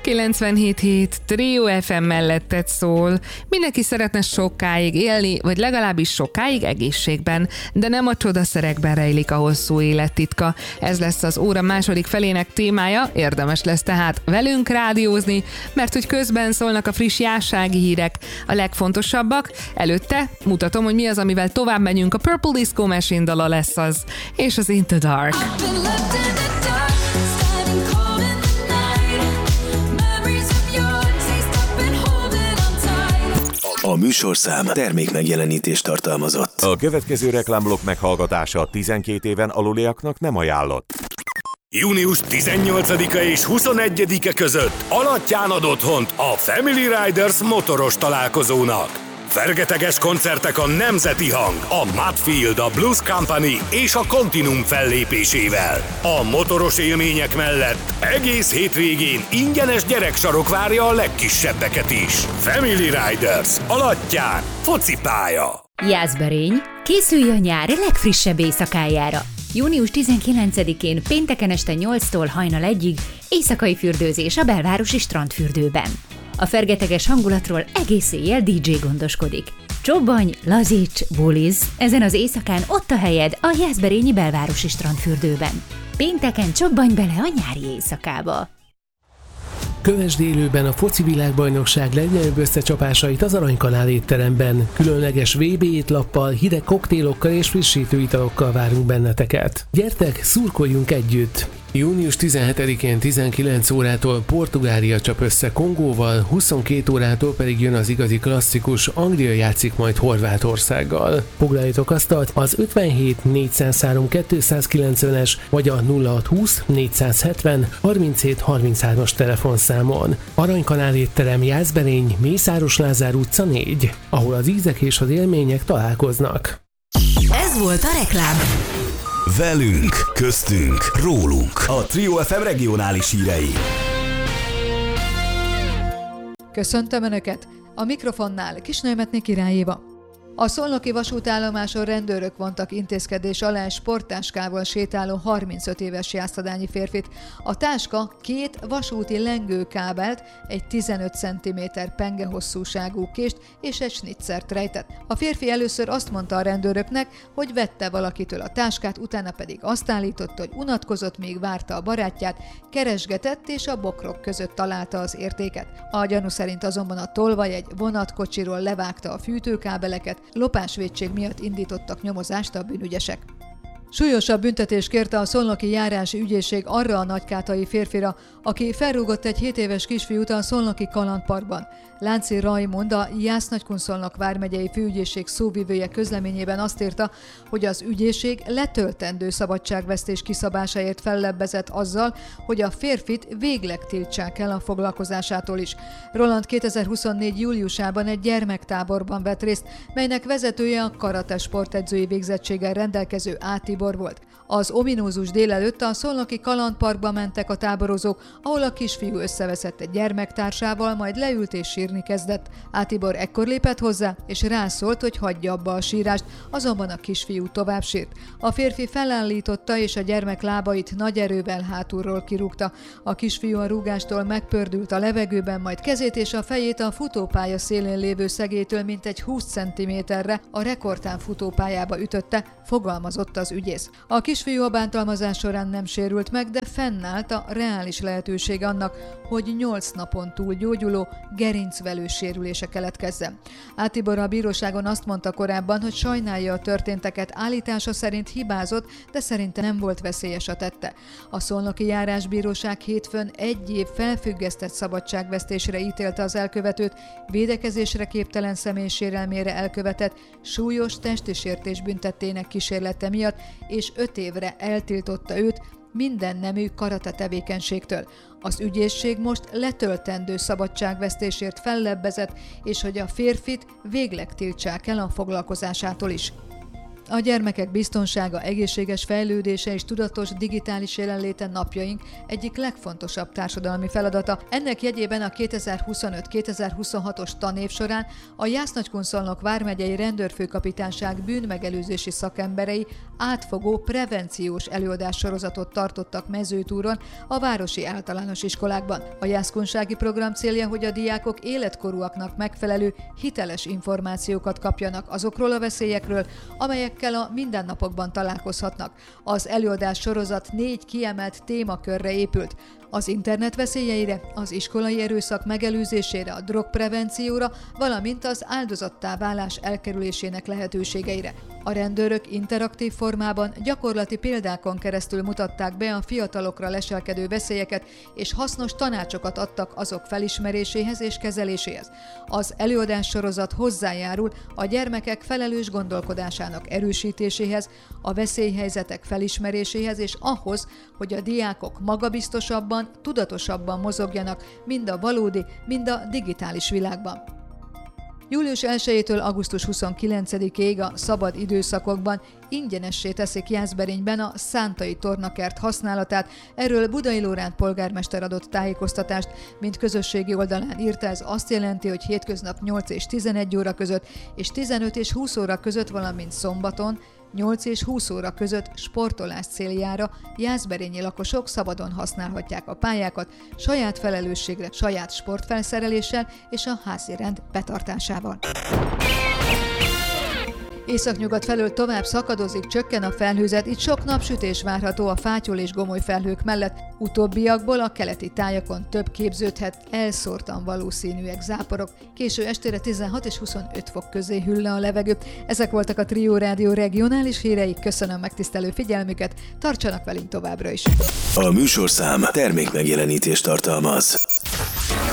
97.7 Trio FM melletted szól. Mindenki szeretne sokáig élni, vagy legalábbis sokáig egészségben, de nem a csodaszerekben rejlik a hosszú élet titka. Ez lesz az óra második felének témája, érdemes lesz tehát velünk rádiózni, mert hogy közben szólnak a friss jársági hírek, a legfontosabbak. Előtte mutatom, hogy mi az, amivel tovább megyünk. A Purple Disco Machine dala lesz az, és az Into Dark. A műsorszám termékmegjelenítést tartalmazott. A következő reklámblokk meghallgatása 12 éven aluliaknak nem ajánlott. Június 18-a és 21-e között alattyán ad otthont a Family Riders motoros találkozónak. Fergeteges koncertek a Nemzeti Hang, a Mudfield, a Blues Company és a Continuum fellépésével. A motoros élmények mellett egész hétvégén ingyenes gyereksarok várja a legkisebbeket is. Family Riders, alattyán, focipálya. Jászberény, készülj a nyár legfrissebb éjszakájára. Június 19-én pénteken este 8-tól hajnal 1-ig éjszakai fürdőzés a belvárosi strandfürdőben. A fergeteges hangulatról egész éjjel DJ gondoskodik. Csobbanj, lazíts, buliz, ezen az éjszakán ott a helyed a jászberényi belvárosi strandfürdőben. Pénteken csobbanj bele a nyári éjszakába. Kövesd élőben a foci világbajnokság legnagyobb összecsapásait az Aranykanál étteremben. Különleges VB étlappal, hideg koktélokkal és frissítő italokkal várunk benneteket. Gyertek, szurkoljunk együtt! Június 17-én 19 órától Portugália csap össze Kongóval, 22 órától pedig jön az igazi klasszikus, Anglia játszik majd Horvátországgal. Foglaljatok asztalt az 57 403 290-es vagy a 0620 470 37 33-as telefonszámon. Aranykanál étterem, Jászberény, Mészáros Lázár utca 4, ahol az ízek és az élmények találkoznak. Ez volt a reklám. Velünk, köztünk, rólunk. A Trio FM regionális hírei. Köszöntöm Önöket! A mikrofonnál Kisnőmetné Király Éva. A szolnoki vasútállomáson rendőrök vontak intézkedés alá egy sporttáskával sétáló 35 éves jászadányi férfit. A táska 2 vasúti lengőkábelt, egy 15 cm penge hosszúságú kést és egy snitzert rejtett. A férfi először azt mondta a rendőröknek, hogy vette valakitől a táskát, utána pedig azt állította, hogy unatkozott, míg várta a barátját, keresgetett és a bokrok között találta az értéket. A gyanú szerint azonban a tolvaj egy vonatkocsiról levágta a fűtőkábeleket, lopásvétség miatt indítottak nyomozást a bűnügyesek. Súlyosabb büntetést kérte a szolnoki járási ügyészség arra a nagykátai férfira, aki felrúgott egy 7 éves kisfiút a szolnoki kalandparkban. Lánci Rajmond, a Jász-Nagykunszolnok vármegyei főügyészség szóvivője közleményében azt írta, hogy az ügyészség letöltendő szabadságvesztés kiszabásáért fellebbezett azzal, hogy a férfit végleg tiltsák el a foglalkozásától is. Roland 2024. júliusában egy gyermektáborban vett részt, melynek vezetője a karate sportedzői végzettséggel rendelkező A. Tibor volt. Az ominózus délelőtt a szolnoki kalandparkba mentek a táborozók, ahol a kisfiú összeveszett egy gyermektársával, majd leült és sírni kezdett. A. Tibor ekkor lépett hozzá, és rászólt, hogy hagyja abba a sírást, azonban a kisfiú tovább sírt. A férfi felállította, és a gyermek lábait nagy erővel hátulról kirúgta. A kisfiú a rúgástól megpördült a levegőben, majd kezét és a fejét a futópálya szélén lévő szegélytől mintegy 20 cm-re a rekordtán futópályába ütötte, fogalmazott az ügyész. A kisfiú a bántalmazás során nem sérült meg, de fennállt a reális lehetőség annak, hogy 8 napon túl gyógyuló gerincvelő sérülése keletkezzen. A. Tibor a bíróságon azt mondta korábban, hogy sajnálja a történteket, állítása szerint hibázott, de szerinte nem volt veszélyes a tette. A szolnoki járásbíróság hétfőn 1 év felfüggesztett szabadságvesztésre ítélte az elkövetőt, védekezésre képtelen személy sérelmére elkövetett súlyos testi sértés büntettének kísérlete miatt, és 5 évre eltiltotta őt minden nemű karate tevékenységtől. Az ügyészség most letöltendő szabadságvesztésért fellebbezett, és hogy a férfit végleg tiltsák el a foglalkozásától is. A gyermekek biztonsága, egészséges fejlődése és tudatos digitális jelenléte napjaink egyik legfontosabb társadalmi feladata. Ennek jegyében a 2025-2026-os tanév során a Jász-Nagykun-Szolnok vármegyei rendőrfőkapitányság bűnmegelőzési szakemberei átfogó prevenciós előadássorozatot tartottak Mezőtúron a városi általános iskolákban. A jászkunsági program célja, hogy a diákok életkorúaknak megfelelő hiteles információkat kapjanak azokról a veszélyekről, amelyekkel a mindennapokban találkozhatnak. Az előadás sorozat 4 kiemelt témakörre épült: az internet veszélyeire, az iskolai erőszak megelőzésére, a drogprevencióra, valamint az áldozattá válás elkerülésének lehetőségeire. A rendőrök interaktív formában, gyakorlati példákon keresztül mutatták be a fiatalokra leselkedő veszélyeket, és hasznos tanácsokat adtak azok felismeréséhez és kezeléséhez. Az előadássorozat hozzájárul a gyermekek felelős gondolkodásának erősítéséhez, a veszélyhelyzetek felismeréséhez és ahhoz, hogy a diákok magabiztosabban, tudatosabban mozogjanak mind a valódi, mind a digitális világban. Július 1-től augusztus 29-ig a szabad időszakokban ingyenessé teszik Jászberényben a Szántai Tornakert használatát. Erről Budai Lóránt polgármester adott tájékoztatást, mint közösségi oldalán írta. Ez azt jelenti, hogy hétköznap 8 és 11 óra között és 15 és 20 óra között, valamint szombaton 8 és 20 óra között sportolás céljára jászberényi lakosok szabadon használhatják a pályákat, saját felelősségre, saját sportfelszereléssel és a házi rend betartásával. Északnyugat felől tovább szakadozik, csökken a felhőzet, itt sok napsütés várható a fátyol és gomoly felhők mellett. Utóbbiakból a keleti tájakon több képződhet, elszórtan valószínűek záporok. Késő estére 16 és 25 fok közé hűl le a levegő. Ezek voltak a Trio Rádió regionális hírei. Köszönöm megtisztelő figyelmüket, tartsanak velünk továbbra is. A műsorszám termékmegjelenítést tartalmaz.